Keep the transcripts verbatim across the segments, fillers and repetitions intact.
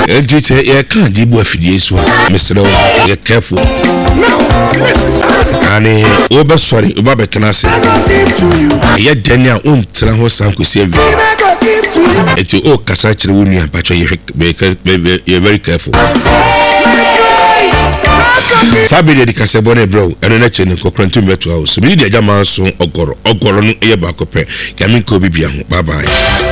Edit ye can't debu afidie so. Mister You're careful. Ani oba sorry oba betena se. Ye denia un tena ho san kwesi awi. Eti o kasa kire wonu ampacho ye very careful. Sabi de kase bone bro eno na chene kokrantu meto house. Mi de jama so ogoro ogoro no eye ba kope. Yamin ko bibia ho. Bye bye.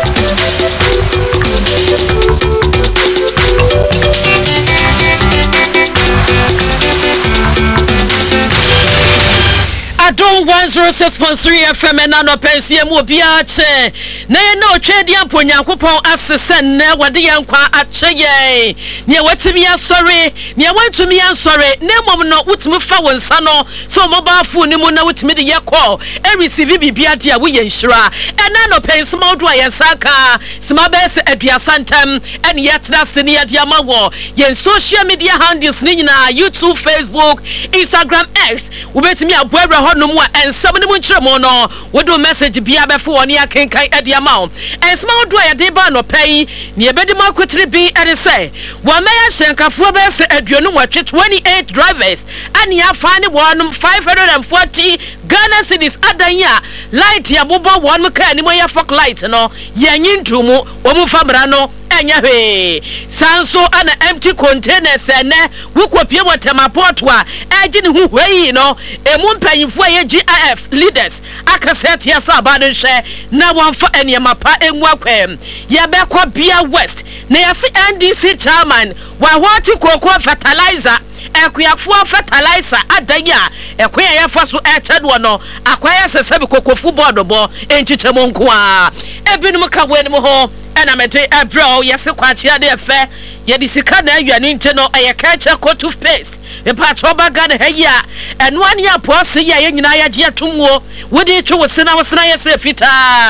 Adon one oh six point three F M and no pensie mu bia che na ye no twedi ampo nyankopon asesen na wade yankwa ache ye ne watimi asore ne wantumi asore na mom no wutimi fa wonsa no so mobile phone ni mu na wutimi de ye call e receive bibia dia wo ye nhira e na no pensie ma do ayensaka sima bese aduasantem ene ye tena sene ye dia mawo ye social media handles ni nyina YouTube, Facebook, Instagram, X ubetimi aboa no mo en samne mo nkyeremo no wo do message bia befo oni akenkan ade ama en small do ya de ba no pay ne ebedi mo akotire bi ene say wo meya hyenkafo be se aduonu watwe twenty-eight drivers ani afa ne wonum five hundred forty Ghana cedis adanya light ya bobo won ka ni mo ya fok light no ya nyintumu wo mu famra no enya hwe sanso ana empty containers ene wo kopie wotema port wa eji ne hu hwei no emu mpanyifo ye G I F leaders akaset ya saba no hwe na wonfa eniema pa enwu akwem ya bekọ bia west na ya si N D C chairman wa hoti koko fertilizer ekuyafo fertilizer adanya ekuya ya faso echedo no akwaya sesebi kokofu board bo enchichemo nko a ebinum ka wenum ho ena mete ebro yesi kwachia de efe ye disika na awane nte no ayeka cha ko toothpaste e pa choba gane heya eno ani aposi ya ye nyina ya je atumwo wodi twe wosina wosina ye se fita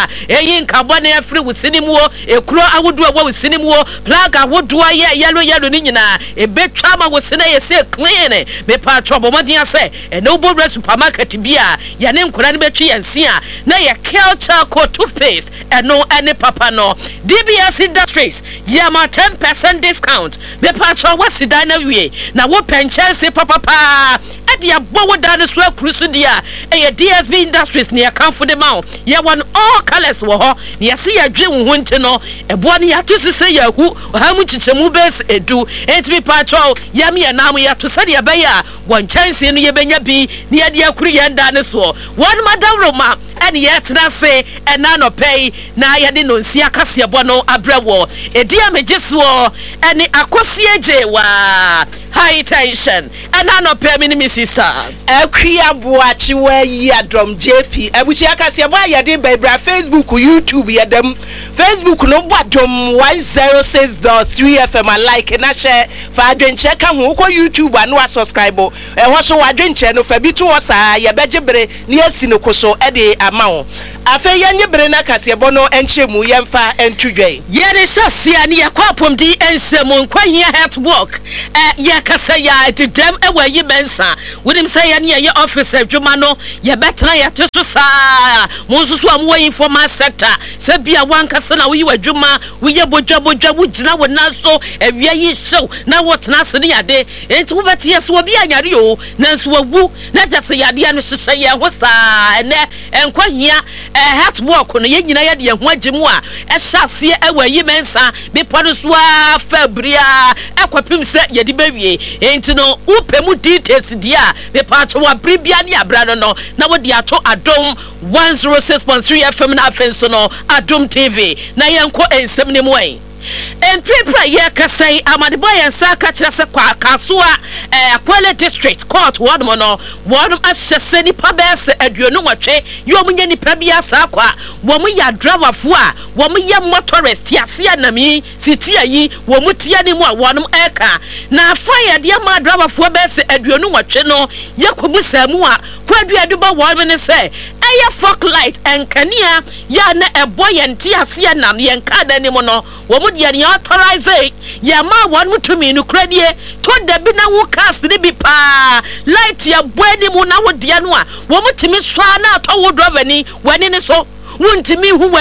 eyi nkabone ya free wosinimwo ekuro awodu awo wosinimwo plug awodu ye yellow yellow ni nyina e betwa ma wosina ye se clean me pa chobo modin ase eno bo supermarket bia ya ne nkura ne betwi yense a na ye culture ko toothpaste eno ene papa no D B S Industries ya ma ten percent discount me pa chobo wasida na wie na wo penchen se papa pa ade abo dan so akrusu dia e D S B Industries ne account for the mouth ya one all colors wo ho ne yase ya dwe wo nti no ebo ne ya to sese ya hu ha mu chichemu base edu entimi patrol ya me na mu ya to sade ya baya won chance no ye benya bi ne ya de akuru ya nda ne so one madam roma ene ye tena se ena no pay na ya de no nsia kase ebo no abrewo edi amegeso ene akosie je wa high tension ena no pay me sister akria boachi wa yi adom J P abuchi akase ebo ya de bebra Facebook, YouTube ya dem Facebook no bwadom one oh six point three F M like na share fa adwenche ka ho ko YouTube anu subscribe e ho so wadwenche no fa bi to wosa ya begebere ne asi no koso e de ama wo afa yenye bere na kase ebo no enchemu yemfa entudwen ye de sasia ne yakwapom di ensemu nkwahia health work eh ye kasa ya dedem e wa yi mensa wonim say ye ne ye office adwuma no ye betena ye to so saa mo nso so amwo informal sector se bia wanka na wo yi wadwuma wo ye bodwa bodwa wo gina wo naso awia yi show na wo tena se ne yade enti wo beti yes wo bia nyare o na nso wawu na jase yade ya no hyehyɛ ye ho saa ene enkwahia health work no ye nyina yade ye ho agimu a e hyase e wa yi mensa bi pono so a fabria ekwapim se ye di bawie enti no wo pemu details dia be part wa bribia ne abra no no na wo di ato adom one oh six point three F M na afenso no adom T V na yenko ensem ne moy en prepare ye kasai amadebo yensa ka kire se kwa kasoa eh Akwale district court ward mo no ward ahyese ni pa bese aduonu watwe yom nya ni pa bia sa kwa wo mu ya driver fu a wo mu ye motorist ya se anami siti ayi wo mu tia ni mu a wonum eka na afa ye de ma driver fu bese aduonu watwe no ye kobusa mu a kwaduadu ba wo me ne se eye fog light enkania ya na ebo ye nti afia nam ye nka da ni mu no wo mu de ne authorize ya ma won mutumi no kradie to da bi na wo cast ni bi pa light ya boani mu na wo de no a wo mutumi so na to wo driver ni wani ne so wuntimi hu wanim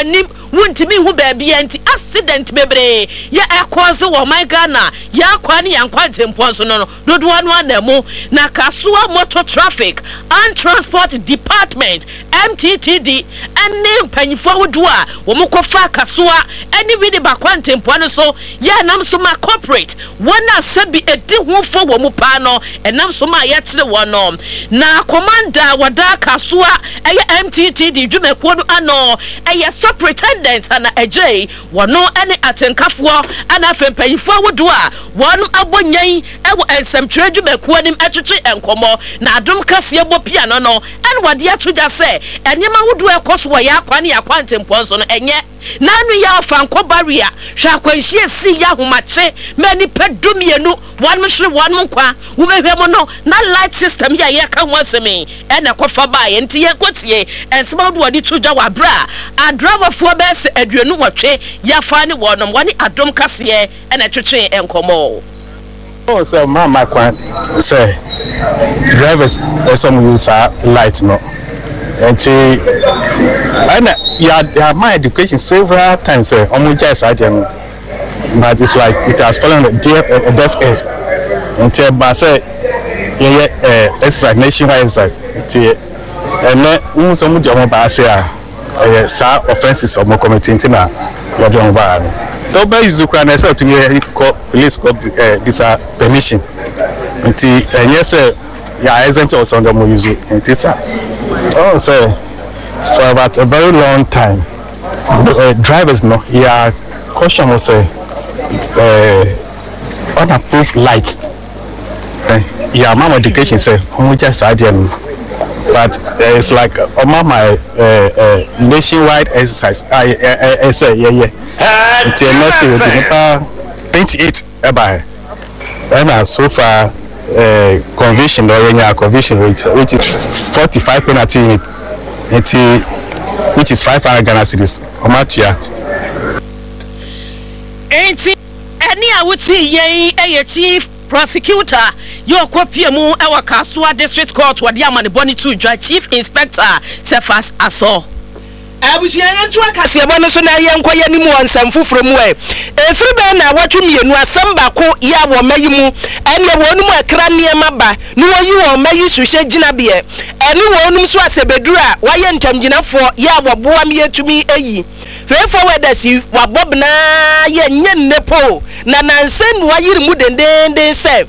wuntimi hu baabi anti accident bebre ya cause wo my Ghana ya kwa ne yankwa tempo so no dodo anu anamu na Kasoa Motor Traffic and Transport Department M T T D ene mpanyifo wodo a wo mkofa Kasoa ene wi de bakwa tempo no so ya nam so ma corporate wona sabi edi hu fo wo mu pa no enam so ma ya kire wo no na commander wada Kasoa eye M T T D dwumekuo no ano eye superintendent ana ejay wono ene atenkafo ana fempanyifo wodo a won abonyan ewo ensemtwe dwumekuo nim atwetwe enkomo na adom kase bo pia no no ene wade atoja se enyema wodo ekoso wo ya kwa ne ya kwa ntempo so no enye nanu ya fanko barrier hwa kwanhie si ya homache mani pedumienu wan mhwe wan nkwa wo behwemo no na light system ya ye ka wasemi ene kofa ba ye nti ye kotie ensema do wadi tuja wa bra a driver fo be se aduenu wotwe ya fa ne wonom wani adom kase ene twetwe enkomo. Oh, so mama kwan say drivers some use light no until and yeah, yeah, my education several times uh, almost just I didn't, but it's like it has fallen a deaf ear until but say yeah yeah uh, exercise nationwide exercise until and then um some job ba say uh sa offenses of my committee na what don ba no to ba use kwa na say to me police call this permission until and yes yeah isn't also on the mo use until sir oh say for about a very long time uh, drivers no yeah caution was say uh, unapproved light uh, yeah mama education say who just again but uh, it's like uh, my uh, uh, nationwide exercise I I, I say yeah yeah until next year the twenty-eight about and so far uh, conviction or any conviction rate which is forty-five penalty unit which is five hundred Ghana cedis omatia enti eni awuti ye eye chief prosecutor yo kopie mu e wa Kasoa district court wadi amane boni to judge chief inspector Cephas Aso abusia yantu akase ebo no so na ye nkoye ni mu onsam fufuro mu e efiri be na watu mienu asam bako ya wo mayi mu ene wonu mu ekra niema ba ni woyi wo mayi suhye gina be ene wonu so asebedura waye ntamginafo ya wo boa me yetumi eyi fefo wedasi wabobna ye nyennepo na nansen wayiri mu dendende se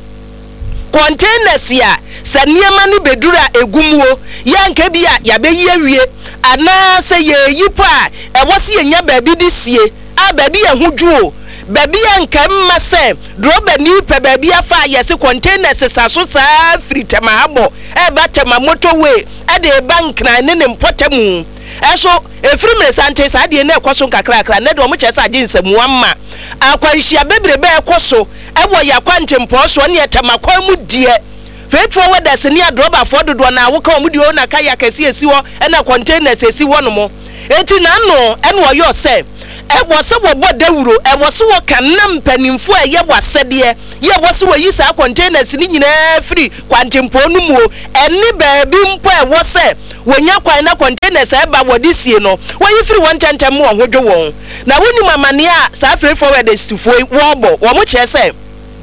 containers ya saniema ni bedura egumuo yanke bia ya beyi awie ana se ye yipo a e wosi enya baabi disie a baabi ya hudwo baabi ya nkamma se droba ni pe baabi afa yesi containers saso saa free temahabo e ba tema motorway e de bank na ne ne mpotemu eso efiri mre sante sa de na ekoso kakra kakra ne de omo chese ade nsamu amma akwanhia bebrebe ekoso e wo yakwa ntempo so ne temakwa mu die faithful weathers ni adroba for dodo na wo ka omudi o na kaya kesi esi wo na containers esi wo no mo eti na no ene wo yo se e wo se wo bodawuro e wo se wo kanam panimfo e ye wasede ye wo se wo yi sa containers ni nyina free kwantempo no mu ene baabi mpo e wo se wonya kwan na containers e ba wodi sie no wo yi free one tentem wo hodwo won na woni mamane a sa faithful weathers fo wo bo wo mo che se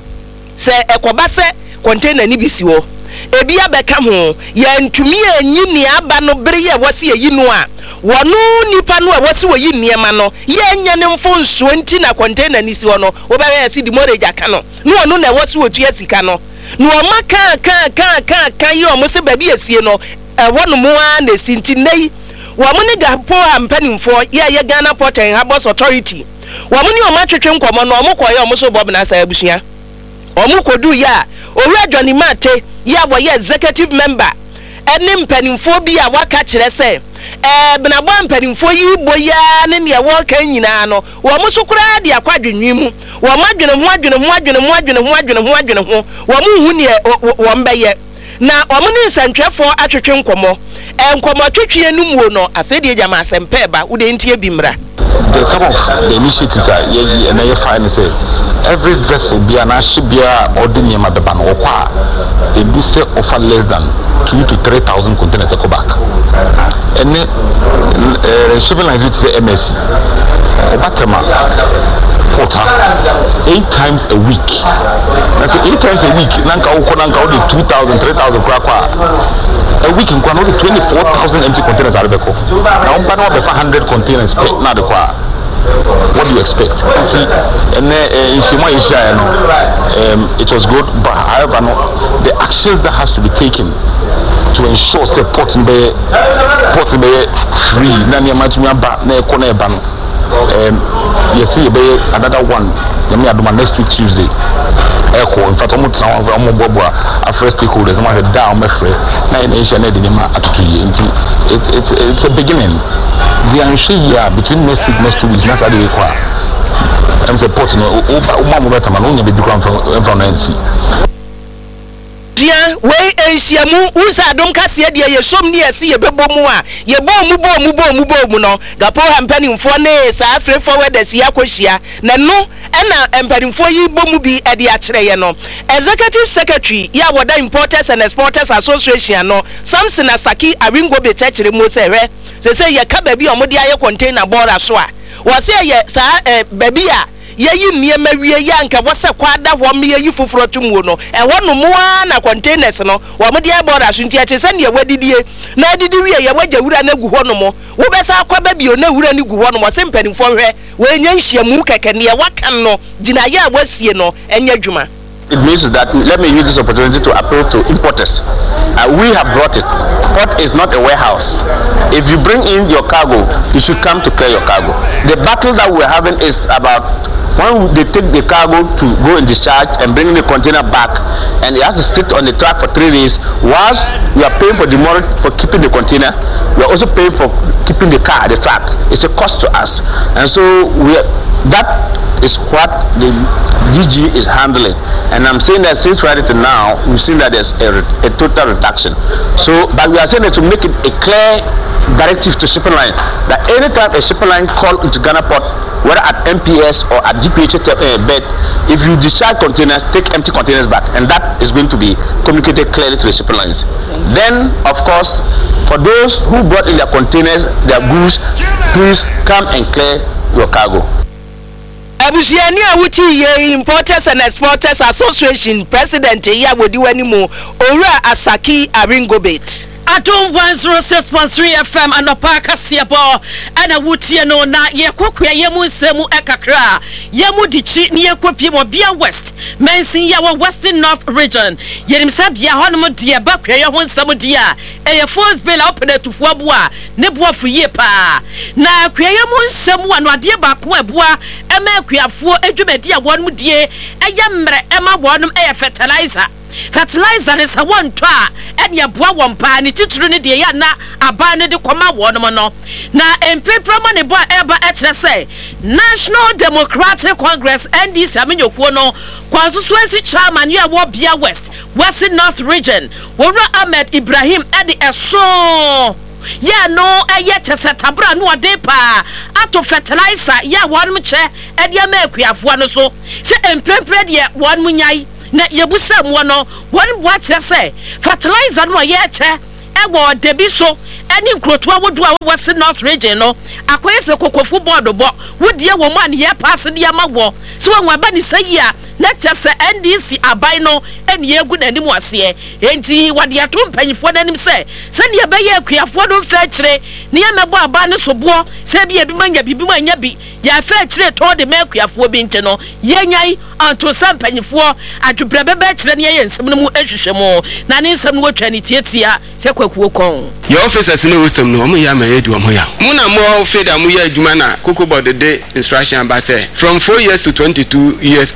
se ekoba se container ni bisi wo ebi abeka ho ya ntumi enyi ni aba no bere ye wose yi no a wono nipa no a wose wo yi niema no ye nya ne mfo nsuo nti na container ni si wo no wo be ya si di morage aka no no wono na wose wo tua sika no no o maka ka ka ka ka ye o mo se ba bi esie no e wono mo a na si nti nei wo mo ne gapo ampanimfo ye ye Ghana Port and Harbours Authority wo mo ne o ma twetwe nkomo no o mo koye o mo so bob na sa abusua o mo kodu ya Owura Johnny Mate ya wo ye executive member ene mpanimfo bi a waka kire se eh benabo mpanimfo yi boya ne ne wo kan nyina no wo mo so kura de akwadwenwi mu wo madwene ho adwene ho adwene ho adwene ho adwene ho adwene ho wo mo hu ne wo mbeye na wo mo ne nsantwefo atwetwe nkomo enkomo twetwe nu mu no afedie jama asempa ba wo de ntie bi mra. The some of the initiatives are ye and ye find say every vessel be an ashibia or the name of the ban or they do say offer less than two to three thousand containers to go back. And then uh, shipping lines with the M S C Obatema Porter eight times a week. I say eight times a week. Nanka Okonanka only two thousand, three thousand krakwa. A week in Kwan only twenty-four thousand empty containers are beko. Now I'm going to hundred containers per now the kwa. What do you expect? See, and in Shima Isha, um, it was good, but however, no, the actions that has to be taken to ensure support in the port in the free. Nani amatumia ba na ekona eba no. Um, you see, be another one. Yami aduma next week Tuesday. Echo. In fact, omo tsawa omo bobo a first stakeholders. Omo head down me free. Na in Asia na dinima atutuye. It's it's it's a beginning. The answer between next week next two weeks. Na sa de kwa. I'm support no. O ma mo beta man. Onye be dikwa from from N C. Dia we ensiamu usa dom kase dia ye som ne ese ye bebo mu a ye bo mu bo mu bo mu bo mu no gapo ha mpanimfo ne sa afre forward asi akohia na no ena mpanimfo yi bo mu bi e de a kire ye no executive secretary ya woda importers and exporters association no Samson Asaki Aringo be chekire mu se hwe se se ye ka ba bi omode aye container board so a wo se ye sa ba bi a yeyi niema wie ya nka wose kwada ho me yeyi foforo tumuo no e ho no moa na containers no wo mo de abora so nti ate se ne wadidie na adidi wie ye waja wura na gu ho no mo wo be sa kwaba bio na wura ni gu ho no mo se mpanimfo hwe we nya nhyiamu keke ne wakan no gina ya wasie no enya dwuma. It means that let me use this opportunity to appeal to importers. Uh, we have brought it. Port is not a warehouse. If you bring in your cargo, you should come to clear your cargo. The battle that we're having is about when they take the cargo to go and discharge and bring the container back, and it has to sit on the track for three days. Whilst we are paying for demurrage for keeping the container, we are also paying for keeping the car at the track. It's a cost to us, and so we are, that is what the D G is handling. And I'm saying that since Friday to now, we've seen that there's a, a total reduction. So, but we are saying that to make it a clear directive to shipping line that anytime a shipping line call into Ghana Port, whether at M P S or at G P H uh, bed, if you discharge containers, take empty containers back, and that is going to be communicated clearly to the shipping lines. Then, of course, for those who brought in their containers, their goods, please come and clear your cargo. Abusiani awuti ye Importers and Exporters Association President ya wodi wani mu Owura Asaki Aringo Bet. Adom one oh six point three F M anopa kasiabo ana wutie no na ye kokua ye mu nsemu ekakra ye mu dichi ne ye kopie mo bia west mensin ya wo western north region yerim sa bia honom de ba kwa ye ho nsemu dia e ye force bill operatufo aboa ne boafo ye pa na kwa ye mu nsemu anu ade ba ko aboa e ma akuafo adwumadi a wonum die e ye mre e ma wonum e ye fertilizer fertilizer is a one twa and ya boa one pa ni titru ni de ya na aba ne de koma wonum no na empepra ma ne boa eba e kire say National Democratic Congress N D C amenyokuo no kwansusuasi chairman ya wo bia west western north region Wora Ahmed Ibrahim e de eso ya no eye chese tabra no ade pa ato fertilizer ya wonum che e de ma akuafo no so se empepra de wonum nyai na yebusa mu no won what say fertilizer no ye che e wo debi so eni nkrotoa wodu a wose north region no akoyese kokofu board bo wodie wo man ye pass dia mawo so won aba ni sayi a na chese N D C abai no eni egu na nimu ase enti wade ato mpanyifo nanim se se ne be ye akuafo no mfa kire ne ye mebo aba ne sobo se bi ebi manya bibi manya bi ya fa kire to de me akuafo bi nte no ye nyai anto sampanyifo adwubra bebe kire ne ye nsem no mu ehwehwemo na ne nsem no wotwa ne tietia se kwakuo kon your officers no wisdom no mo ya ma ye duo mo ya mo na mo feda mo ya adwuma na kokobod de instruction ba say from four years to twenty-two years koko from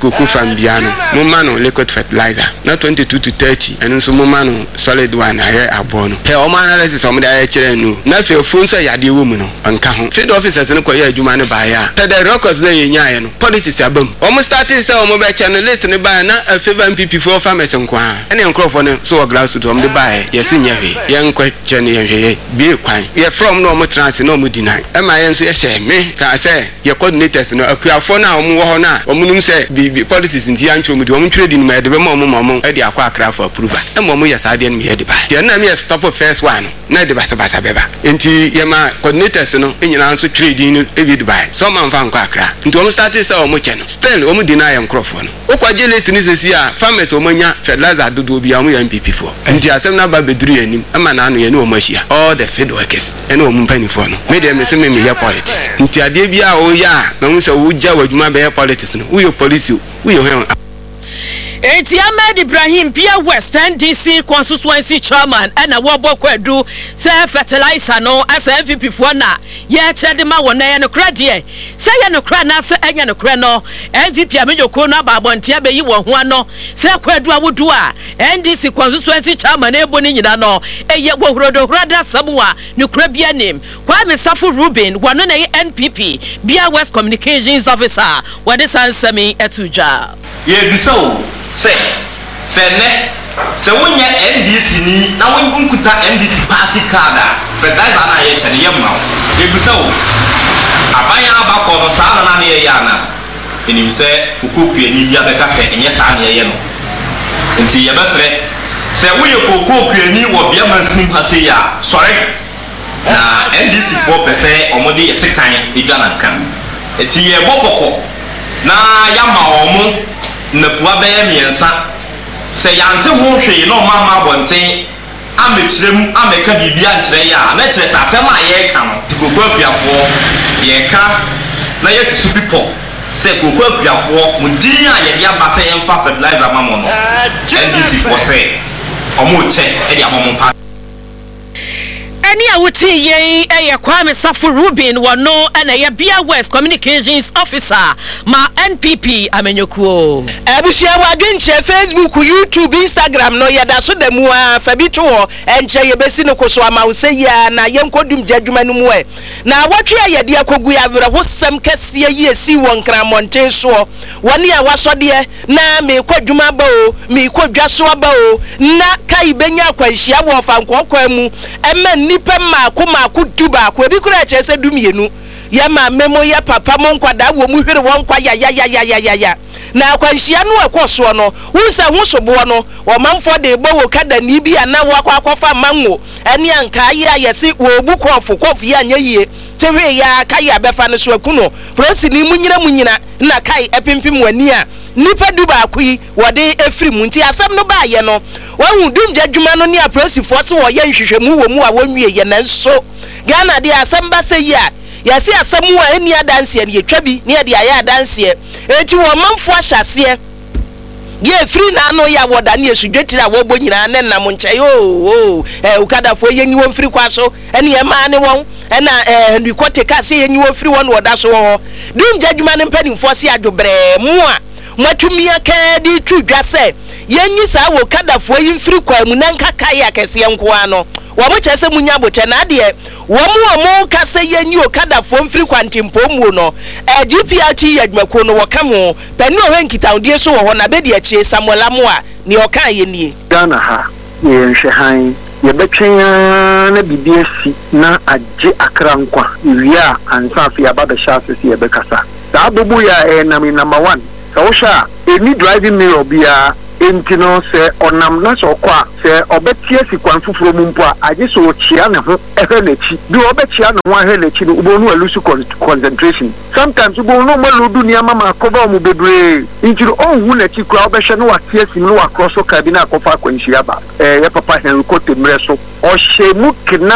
bimbiano mo ma no liquid fertilizer na twenty-two to thirty eno so mo ma no solid one aye abono he o ma analysis o mo da kire nu na fe fun so yade wo mu no anka ho field officers no ko ye adwuma no ba ya te the records na ye nyae no politics abam o mo started say o mo be channel list ne ba na favor M P P for farmers nkwa ene nkrofo no so grassroots o mo de ba ye se nyawe ye nkwa chene ye hwe bi kwan ye from no o mo trans no o mo deny e ma ye nso ye hye me ka say ye coordinators no akuafo na o mo wo ho na o mo num say bi policies nti ya ntwe mu de o mo trade ni ma de be ma o mo ma mo e de akwa akra for approval e mo mo ye sa de no me ye de ba ye na me stop first one na de ba se ba sa beba nti ye ma coordinators no enyina nso trade ni e bi de ba so man fa nkwa akra nti o mo start say o mo che no still o mo deny nkrofo no o kwa je list ni se si a farmers o mo nya fertilizer dodo bi a o mo M P P for nti asem na ba beduru yanim e ma na anu ye no o mo hia all the field workers e no o mo mpani for no me de me se me me ye politics nti ade bi a o ya na wo so wo ja wadwuma be politics no wo yo police wo yo he Eti Ahmed Ibrahim Pia West N D C constituency chairman and a wabo kwadu say fertilizer no as M V P for na ye chede ma wona ye no kradie say ye no kra na say enya no kra no M V P amejoko na ba bontia be yi wo ho ano say kwadu awodu a N D C constituency chairman ebo ni nyina no eye wo hrodo hrada samwa no kra bia nim Kwame Safu Ruben wono na ye N P P Bia West communications officer wade sansemi etuja ye bisawo say say ne say wonya N D C ni na wonkuta N D C party card but that na ye chene yemma ye bisawo abanya abakọ no sa na na ye ya na enim say kokopie ni bia beka say enye sa na ye no nti ye besre say woye kokopie ni wo bia mansim ha say ya sorry na N D C four percent omode ye sekan e bia na kan enti ye bokoko na yama omo na fuwa be miensa se yante ho hwe no mama bonten amekirem ameka bibia nkyere ya na kyere sasem a ye ka no tikokwa afiafo ye ka na ye su pipo se kokwa afiafo mudin a ye dia ba se emfa fertilizer mamo no N D C for say omo che e dia mamo pa Any awuti ye eye Kwame Safu Ruben wono na ye Bia West communications officer ma N P P amenyokuo Abusia wadwenche Facebook, YouTube, Instagram no ye da so da mu a fa bi to ho enche ye besi no koso ama wo se ya na ye nkodum jadwuma no mu e na watwe ye de akogu ya were ho sem kase ye esi won kramonten so woni a wasode na me kwadwuma ba o me kwadwa so ba o na kai benya kwanhia wo fa nkokwa mu ema nipa maako maako duba ko ebi kura che se dumienu ya ma memo ya papa mo nkwada wo mu hwere won kwa ya ya ya ya ya ya na kwanhia no ekoso no wunsa husobo no wo manfo de bo wo kada ni bi ana wo akwa akwafa manwo eni anka ya yesi wo bu kofu kofu ya nyeyie tewe ya kai abefa no so akuno prosi ni munyina munyina na kai epimpim wani a nipa duba akui wode efri mu nti asem no ba ye no wahu dum jadwuma no ni aprosifo so wo ye nhwehwemu wo mu a wonwie ye nanso Ghana de asem ba se ya yasi asem a eni adanse ye twabi ne de aya adanse enti wo manfo ahyase ye free na no ya woda ne esudwetira wo bo nyina ne nam nche yo o eh ukadafo ye ni won free kwa so ene ye ma ne won ena eh ndikote ka se ye ni won free won woda so ho dum jadwuma ne mpanimfo se adwobre mu a matumia ka di tudwa se yenyi sa wo kadafo yi mfiri kwa mu na nkaka ya kese nko ano wo mo chese munya boche na de wo mo mo ka se yenyi o kadafo mfiri kwa ntimpo mu no e G P R T yadwako no wo ka ho pani o henkita odie so wo ho na be de achi Samuel Amoa ni o kan ye nie Ghana ha ye nhwe han ye betwen na bibie si na agye akra nkwa wia ansa afia aba be sha asese ye bekasa da abubu ya e na number one so sha any driving mirror bia entino se onam na so kwa se obetie sikwan fufuro mu mpo a age so chia ne ho ehwe lechi bi obechia ne ho ahwe lechi no ubonu alusu concentration sometimes ubonu maludu ni ama makoba mu bebre intiro onhu lechi kwa obehwe no watie sim no across ka bi na akofa kwanhia ba eh ye papa Henry Kote mreso o shemu kina